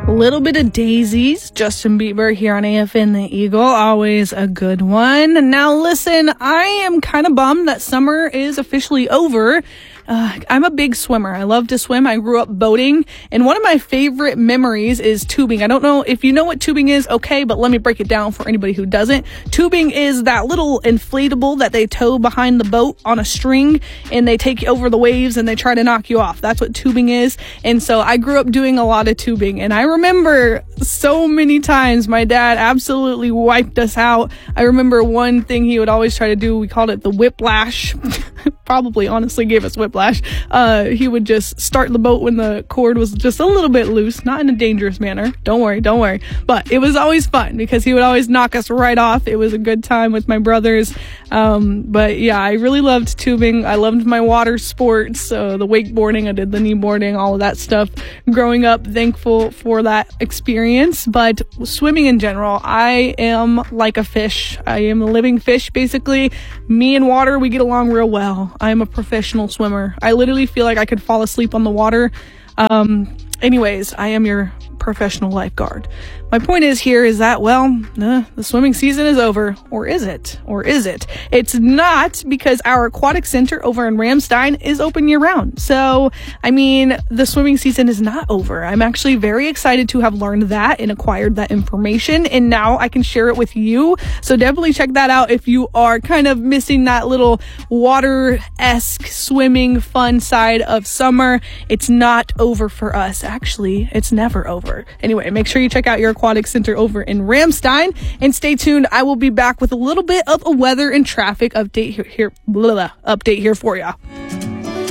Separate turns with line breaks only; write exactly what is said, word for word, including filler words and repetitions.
Little bit of Daisies, Justin Bieber here on A F N The Eagle, always a good one. Now listen, I am kind of bummed that summer is officially over. Uh, I'm a big swimmer. I love to swim. I grew up boating, and one of my favorite memories is tubing. I don't know if you know what tubing is, okay, but let me break it down for anybody who doesn't. Tubing is that little inflatable that they tow behind the boat on a string, and they take you over the waves and they try to knock you off. That's what tubing is. And so I grew up doing a lot of tubing, and I remember so many times my dad absolutely wiped us out. I remember one thing he would always try to do, we called it the whiplash. Probably honestly gave us whiplash. Uh, he would just start the boat when the cord was just a little bit loose, not in a dangerous manner. Don't worry, don't worry. But it was always fun because he would always knock us right off. It was a good time with my brothers. Um, but yeah, I really loved tubing. I loved my water sports, uh, the wakeboarding. I did the kneeboarding, all of that stuff growing up. Thankful for that experience. But swimming in general, I am like a fish. I am a living fish, basically. Me and water, we get along real well. I'm a professional swimmer. I literally feel like I could fall asleep on the water. Um, anyways, I am your professional lifeguard. My point is here is that, well, uh, the swimming season is over. Or is it? Or is it? It's not, because our aquatic center over in Ramstein is open year round. So, I mean, the swimming season is not over. I'm actually very excited to have learned that and acquired that information. And now I can share it with you. So definitely check that out if you are kind of missing that little water-esque swimming fun side of summer. It's not over for us. Actually, it's never over. Anyway, make sure you check out your aquatic center over in Ramstein, and stay tuned. I will be back with a little bit of a weather and traffic update here, here blah, blah, update here for ya.